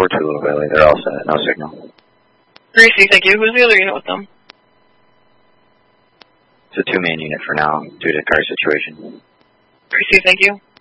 4-2 Little Bailey. They're all set. No signal. Greasy, thank you. Who's the other unit with them? It's a 2-man unit for now due to car situation. Greasy, thank you.